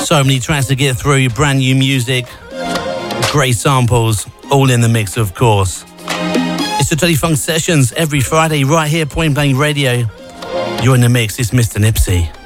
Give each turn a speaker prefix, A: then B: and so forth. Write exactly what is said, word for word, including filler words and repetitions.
A: So many tracks to get through, brand new music, great samples, all in the mix, of course. It's the Teddy Funk Sessions every Friday right here, Point Blank Radio. You're in the mix, it's Mister Nipsey.